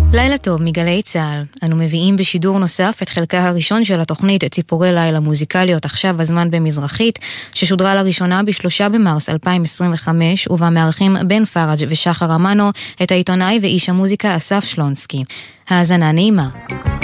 לילה טוב מגלי צהל. אנו מביאים בשידור נוסף את חלקה הראשון של התוכנית ציפורי לילה מוזיקליות עכשיו הזמן במזרחית, ששודרה לראשונה ב3 במרס 2025, ובה מארחים בן פרג' ושחר אמנו את העיתונאי ואיש המוזיקה אסף שלונסקי. האזנה נעימה.